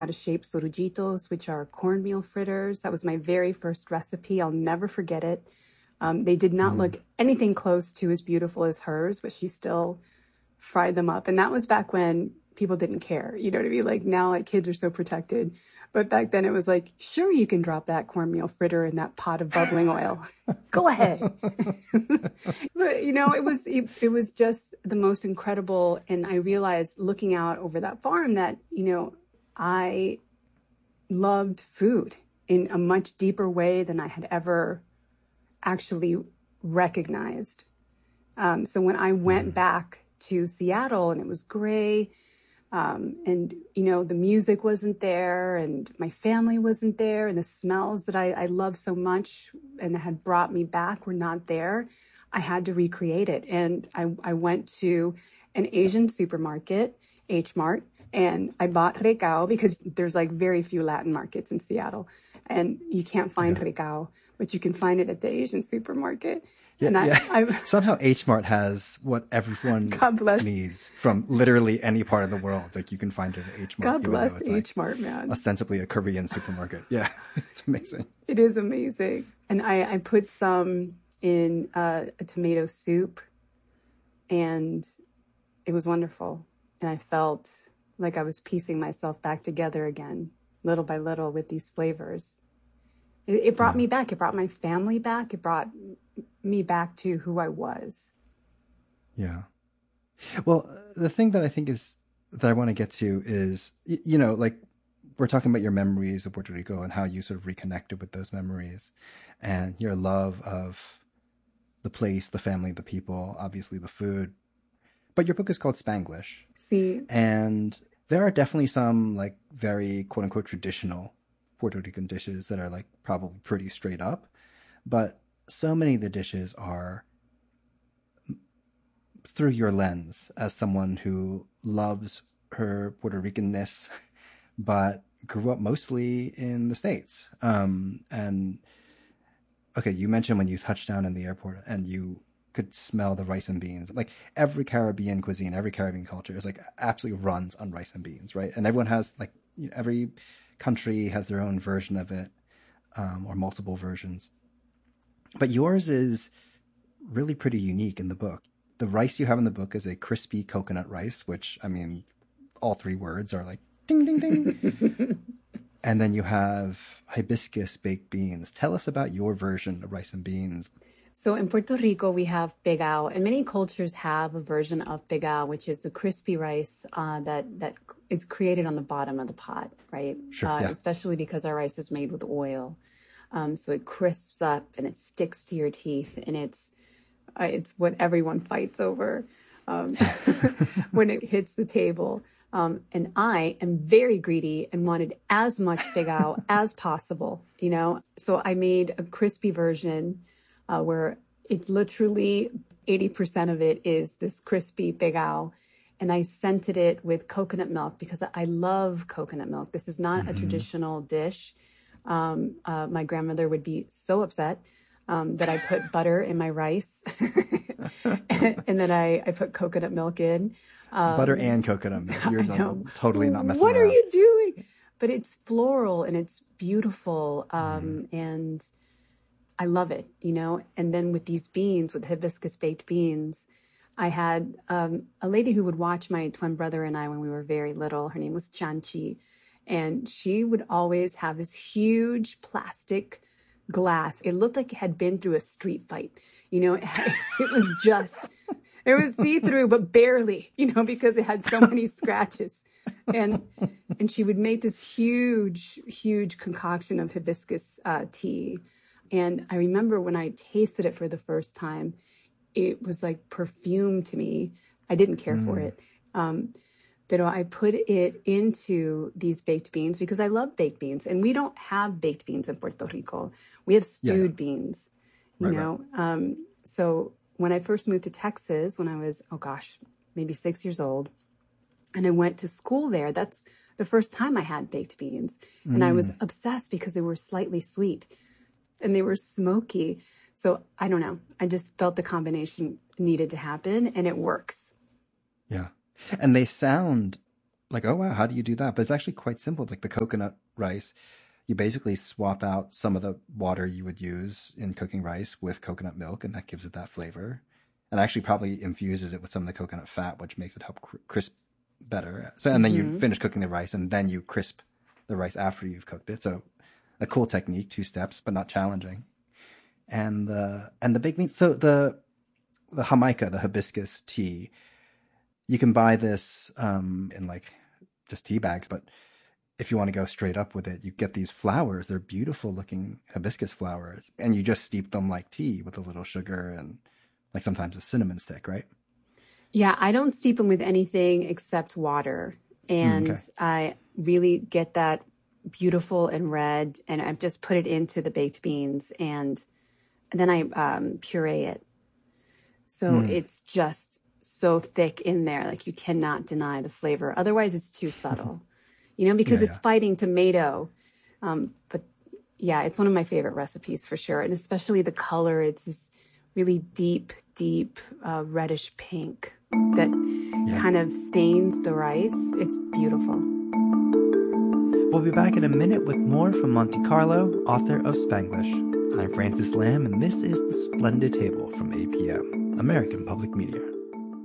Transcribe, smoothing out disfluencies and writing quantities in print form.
how to shape sorujitos, which are cornmeal fritters. That was my very first recipe. I'll never forget it. They did not look anything close to as beautiful as hers, but she still fried them up. And that was back when people didn't care. You know what I mean? Like now, like kids are so protected. But back then it was like, sure, you can drop that cornmeal fritter in that pot of bubbling oil. Go ahead. But, you know, it was just the most incredible. And I realized looking out over that farm that, you know, I loved food in a much deeper way than I had ever actually recognized. So when I went back to Seattle and it was gray, and, you know, the music wasn't there and my family wasn't there and the smells that I love so much and that had brought me back were not there, I had to recreate it. And I went to an Asian supermarket, H Mart, and I bought recao because there's like very few Latin markets in Seattle and you can't find recao, but you can find it at the Asian supermarket. Yeah, and somehow H Mart has what everyone needs from literally any part of the world. Like you can find it at H Mart. God bless H Mart, man. Ostensibly a Korean supermarket. Yeah, it's amazing. It is amazing. And I put some in a tomato soup and it was wonderful. And I felt like I was piecing myself back together again, little by little with these flavors. It brought me back. It brought my family back. It brought me back to who I was. Yeah. Well, the thing that I think that I want to get to is, you know, like we're talking about your memories of Puerto Rico and how you sort of reconnected with those memories and your love of the place, the family, the people, obviously the food. But your book is called Spanglish. See. And there are definitely some like very quote unquote traditional Puerto Rican dishes that are like probably pretty straight up, but so many of the dishes are through your lens as someone who loves her Puerto Ricanness, but grew up mostly in the States. And okay, you mentioned when you touched down in the airport and you could smell the rice and beans. Like every Caribbean cuisine, every Caribbean culture is like absolutely runs on rice and beans, right? And everyone has like, you know, every country has their own version of it, or multiple versions. But yours is really pretty unique in the book. The rice you have in the book is a crispy coconut rice, which, I mean, all three words are like ding, ding, ding. And then you have hibiscus baked beans. Tell us about your version of rice and beans. So in Puerto Rico, we have pegao, and many cultures have a version of pegao, which is the crispy rice that is created on the bottom of the pot, right? Sure, Especially because our rice is made with oil. So it crisps up and it sticks to your teeth, and it's what everyone fights over when it hits the table. And I am very greedy and wanted as much pegao as possible, you know? So I made a crispy version where it's literally 80% of it is this crispy pegao. And I scented it with coconut milk because I love coconut milk. This is not a traditional dish. My grandmother would be so upset that I put butter in my rice and then I put coconut milk in. Butter and coconut milk. You're totally not messing around. What are you doing? But it's floral and it's beautiful. And I love it, you know? And then with these beans, with hibiscus baked beans, I had a lady who would watch my twin brother and I when we were very little. Her name was Chanchi. And she would always have this huge plastic glass. It looked like it had been through a street fight. You know, it was see-through, but barely, you know, because it had so many scratches. And she would make this huge, huge concoction of hibiscus tea. And I remember when I tasted it for the first time, it was like perfume to me. I didn't care for it. But I put it into these baked beans because I love baked beans. And we don't have baked beans in Puerto Rico. We have stewed beans, you know. Right. So when I first moved to Texas, when I was, maybe 6 years old, and I went to school there, that's the first time I had baked beans. And I was obsessed because they were slightly sweet and they were smoky. So I don't know. I just felt the combination needed to happen and it works. Yeah. And they sound like, oh wow, how do you do that? But it's actually quite simple. It's like the coconut rice. You basically swap out some of the water you would use in cooking rice with coconut milk, and that gives it that flavor. And actually probably infuses it with some of the coconut fat, which makes it help crisp better. So, and then you finish cooking the rice, and then you crisp the rice after you've cooked it. So a cool technique, 2 steps, but not challenging. And the baked beans. So the Jamaica, the hibiscus tea, you can buy this in like just tea bags, but if you want to go straight up with it, you get these flowers. They're beautiful looking hibiscus flowers, and you just steep them like tea with a little sugar and like sometimes a cinnamon stick, right? Yeah, I don't steep them with anything except water. And Okay. I really get that beautiful and red, and I've just put it into the baked beans, and then I puree it. So it's just so thick in there, like you cannot deny the flavor. Otherwise, it's too subtle, because Yeah, it's yeah. fighting tomato. But yeah, it's one of my favorite recipes for sure. And especially the color, it's this really deep, deep reddish pink that Yeah. kind of stains the rice. It's beautiful. We'll be back in a minute with more from Monte Carlo, author of Spanglish. I'm Francis Lamb, and this is The Splendid Table from APM, American Public Media.